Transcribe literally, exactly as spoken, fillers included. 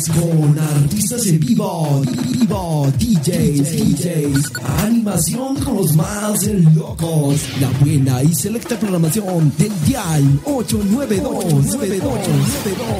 Con artistas en vivo, vivo, D Js, D Js, animación con los más locos, la buena y selecta programación del Dial ocho nueve dos nueve dos nueve dos.